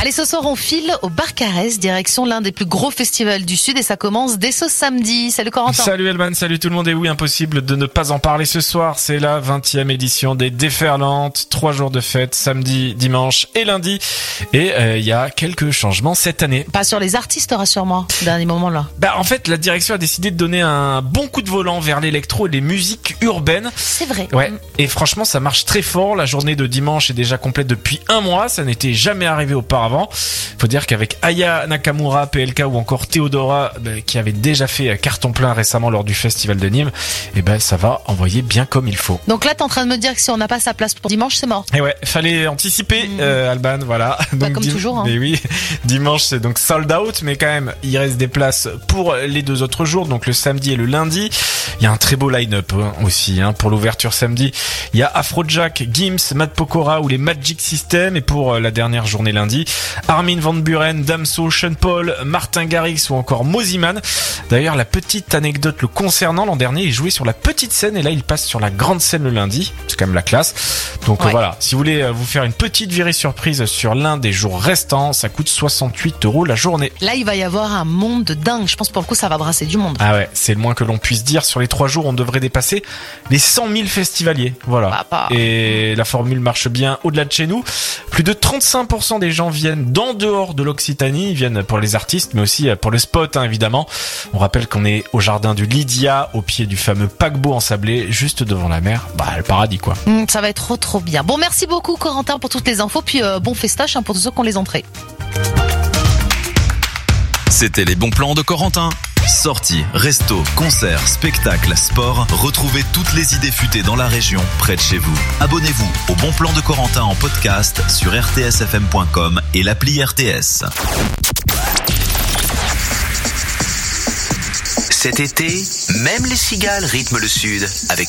Allez, ce soir, on file au Barcarès, direction l'un des plus gros festivals du Sud, et ça commence dès ce samedi. Salut Corentin. Salut Elman, salut tout le monde. Et oui, impossible de ne pas en parler ce soir. C'est la 20e édition des Déferlantes. 3 jours de fête, samedi, dimanche et lundi. Et il y a quelques changements cette année. Pas sur les artistes, rassure-moi, dernier moment là. En fait, la direction a décidé de donner un bon coup de volant vers l'électro et les musiques urbaines. C'est vrai. Ouais. Et franchement, ça marche très fort. La journée de dimanche est déjà complète depuis un mois. Ça n'était jamais arrivé auparavant. Faut dire qu'avec Aya Nakamura, PLK ou encore Théodora, qui avait déjà fait carton plein récemment lors du festival de Nîmes, ça va envoyer bien comme il faut. Donc là, t'es en train de me dire que si on n'a pas sa place pour dimanche, c'est mort. Et ouais, fallait anticiper, Alban, voilà. Donc, comme toujours. Hein. Mais oui, dimanche c'est donc sold out, mais quand même, il reste des places pour les 2 autres jours, donc le samedi et le lundi. Il y a un très beau line-up aussi pour l'ouverture samedi. Il y a Afrojack, Gims, Matt Pokora ou les Magic System, et pour la dernière journée lundi, Armin van Buuren, Damso, Sean Paul, Martin Garrix ou encore Mosiman. D'ailleurs, la petite anecdote le concernant, l'an dernier, il jouait sur la petite scène et là, il passe sur la grande scène le lundi. C'est quand même la classe. Donc voilà, si vous voulez vous faire une petite virée surprise sur l'un des jours restants, ça coûte 68 € la journée. Là, il va y avoir un monde de dingue. Je pense pour le coup, ça va brasser du monde. Ah ouais, c'est le moins que l'on puisse dire. Sur les 3 jours, on devrait dépasser les 100 000 festivaliers. Voilà. Et la formule marche bien au-delà de chez nous. Plus de 35% des gens viennent d'en dehors de l'Occitanie. Ils viennent pour les artistes, mais aussi pour le spot, évidemment. On rappelle qu'on est au jardin du Lydia, au pied du fameux paquebot ensablé, juste devant la mer. Le paradis, quoi. Ça va être trop bien. Bon, merci beaucoup, Corentin, pour toutes les infos. Puis bon festoche pour tous ceux qui ont les entrées. C'était les bons plans de Corentin. Sorties, restos, concerts, spectacles, sport. Retrouvez toutes les idées futées dans la région, près de chez vous. Abonnez-vous au Bon Plan de Corentin en podcast sur rtsfm.com et l'appli RTS. Cet été, même les cigales rythment le sud avec